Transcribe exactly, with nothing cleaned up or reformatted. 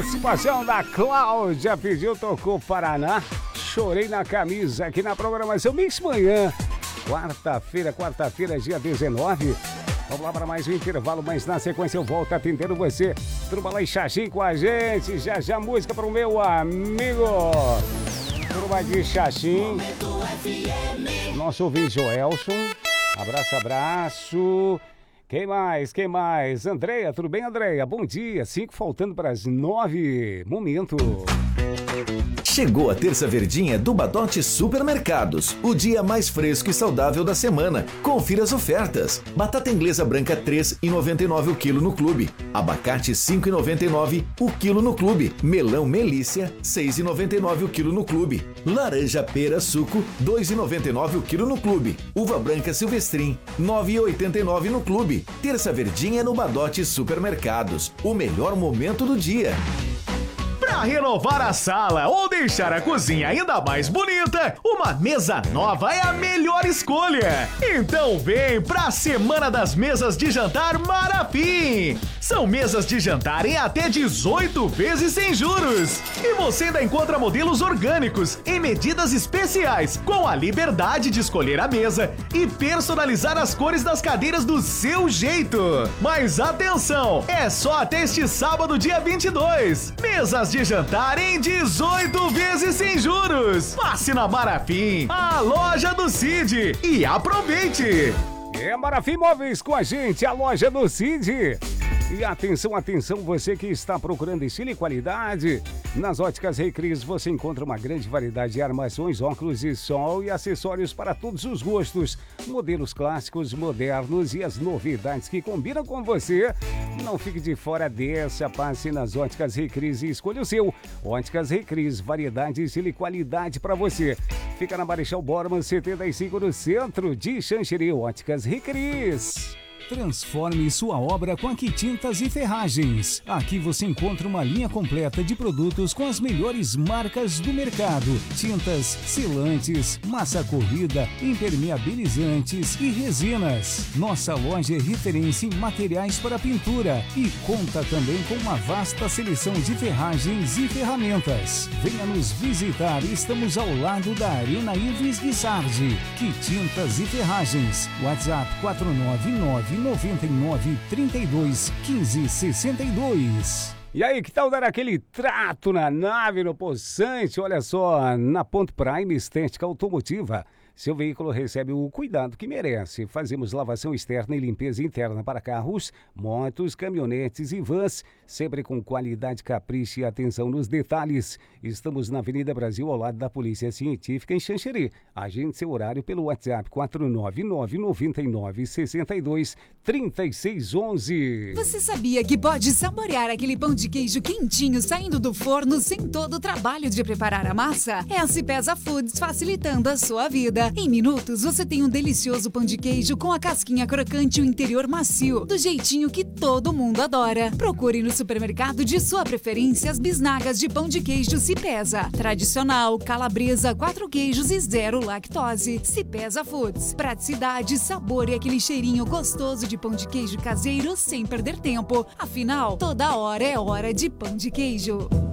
Participação da Cláudia pediu, tocou Paraná. Chorei na camisa aqui na programação Mix Manhã. Quarta-feira, quarta-feira, dia dezenove. Vamos lá para mais um intervalo, mas na sequência eu volto atendendo você. Turma lá em Xaxim com a gente. Já já música para o meu amigo. Turma de Xaxim. Nosso ouvinte Joelson. Abraço, abraço. Quem mais? Quem mais? Andréia, tudo bem, Andréia? Bom dia. Cinco faltando para as nove. Momento. Chegou a terça verdinha do Badote Supermercados, o dia mais fresco e saudável da semana. Confira as ofertas. Batata inglesa branca três reais e noventa e nove centavos o quilo no clube. Abacate cinco reais e noventa e nove centavos o quilo no clube. Melão Melícia seis reais e noventa e nove centavos o quilo no clube. Laranja pera suco dois reais e noventa e nove centavos o quilo no clube. Uva branca Silvestrim nove reais e oitenta e nove centavos no clube. Terça verdinha no Badote Supermercados, o melhor momento do dia. Para renovar a sala ou deixar a cozinha ainda mais bonita, uma mesa nova é a melhor escolha. Então vem para a Semana das Mesas de Jantar Marafim. São mesas de jantar em até dezoito vezes sem juros. E você ainda encontra modelos orgânicos em medidas especiais, com a liberdade de escolher a mesa e personalizar as cores das cadeiras do seu jeito. Mas atenção, é só até este sábado, dia vinte e dois. Mesas de jantar em dezoito vezes sem juros. Passe na Marafim, a loja do Cid, e aproveite! É Marafim Móveis com a gente, a loja do Cid. E atenção, atenção, você que está procurando estilo e qualidade, nas Óticas Rei Cris você encontra uma grande variedade de armações, óculos de sol e acessórios para todos os gostos. Modelos clássicos, modernos e as novidades que combinam com você. Não fique de fora dessa, passe nas Óticas Rei Cris e escolha o seu. Óticas Rei Cris, variedade, estilo e qualidade para você. Fica na Marechal Bormann setenta e cinco, no centro de Xanxerê. Óticas Rei Cris. Transforme sua obra com a Quitintas e Ferragens. Aqui você encontra uma linha completa de produtos com as melhores marcas do mercado. Tintas, selantes, massa corrida, impermeabilizantes e resinas. Nossa loja é referência em materiais para pintura e conta também com uma vasta seleção de ferragens e ferramentas. Venha nos visitar, estamos ao lado da Arena Ives Guissardi. Quitintas e Ferragens. WhatsApp quatro nove nove noventa e nove, trinta e dois, quinze, sessenta e dois. E aí, que tal dar aquele trato na nave, no poçante? Olha só, na Ponto Prime Estética Automotiva, seu veículo recebe o cuidado que merece. Fazemos lavação externa e limpeza interna para carros, motos, caminhonetes e vans, sempre com qualidade, capricho e atenção nos detalhes. Estamos na Avenida Brasil, ao lado da Polícia Científica, em Xanxerê. Agende seu horário pelo WhatsApp quatro nove nove, noventa e nove, sessenta e dois, trinta e seis, onze. Você sabia que pode saborear aquele pão de queijo quentinho saindo do forno sem todo o trabalho de preparar a massa? É a Cipesa Foods facilitando a sua vida. Em minutos, você tem um delicioso pão de queijo com a casquinha crocante e o interior macio, do jeitinho que todo mundo adora. Procure no supermercado de sua preferência as bisnagas de pão de queijo Cipesa. Tradicional, calabresa, quatro queijos e zero lactose. Cipesa Foods. Praticidade, sabor e aquele cheirinho gostoso de pão de queijo caseiro sem perder tempo. Afinal, toda hora é hora de pão de queijo.